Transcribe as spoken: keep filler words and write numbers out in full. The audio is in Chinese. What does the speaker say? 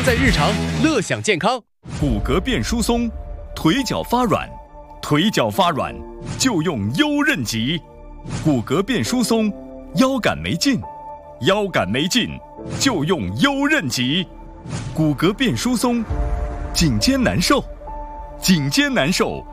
在日常，乐享健康。 骨骼变疏松，腿脚发软，腿脚发软就用优韧极。骨骼变疏松，腰杆没劲，腰杆没劲就用优韧极。骨骼变疏松，颈肩难受，颈肩难受